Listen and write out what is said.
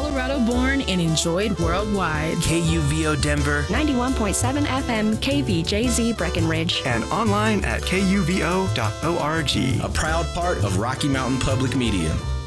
Colorado born and enjoyed worldwide. KUVO Denver, 91.7 FM KVJZ Breckenridge. And online at kuvo.org. A proud part of Rocky Mountain Public Media.